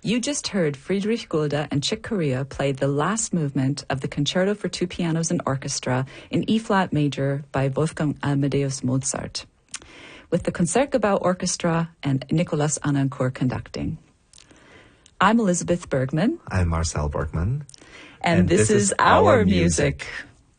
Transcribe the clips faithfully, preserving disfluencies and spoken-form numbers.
You just heard Friedrich Gulda and Chick Corea play the last movement of the Concerto for Two Pianos and Orchestra in E-flat major by Wolfgang Amadeus Mozart, with the Concertgebouw Orchestra and Nicolas Anancourt conducting. I'm Elizabeth Bergman. I'm Marcel Bergman. And, and this, this is, is our music. music.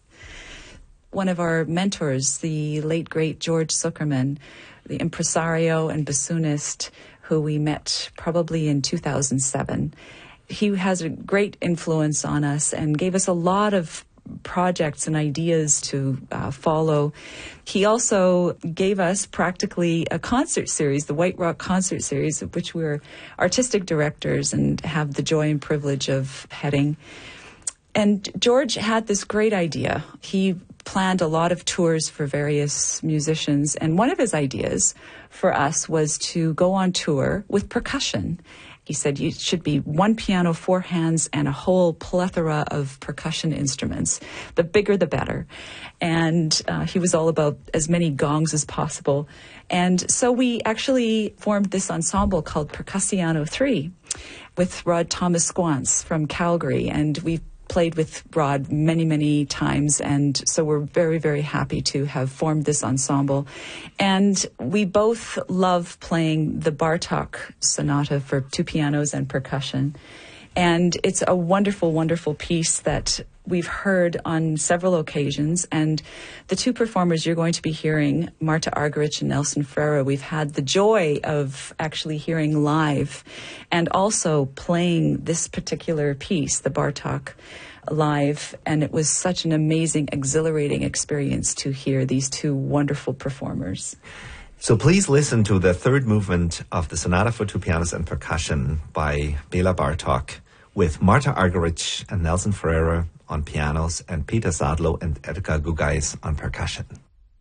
One of our mentors, the late, great George Zuckerman, the impresario and bassoonist who we met probably in two thousand seven. He has a great influence on us and gave us a lot of projects and ideas to uh, follow. He also gave us practically a concert series, the White Rock Concert Series, of which we're artistic directors and have the joy and privilege of heading. And George had this great idea. He planned a lot of tours for various musicians, and one of his ideas for us was to go on tour with percussion. He said it should be one piano, four hands, and a whole plethora of percussion instruments. The bigger, the better. And uh, he was all about as many gongs as possible. And so we actually formed this ensemble called Percussiano three with Rod Thomas Squance from Calgary. And we played with Rod many, many times, and so we're very, very happy to have formed this ensemble. And we both love playing the Bartók Sonata for two pianos and percussion. And it's a wonderful, wonderful piece that we've heard on several occasions. And the two performers you're going to be hearing, Marta Argerich and Nelson Ferreira, we've had the joy of actually hearing live and also playing this particular piece, the Bartók, live. And it was such an amazing, exhilarating experience to hear these two wonderful performers. So please listen to the third movement of the Sonata for Two Pianos and Percussion by Béla Bartók, with Marta Argerich and Nelson Ferreira on pianos and Peter Sadlo and Edgar Gugais on percussion.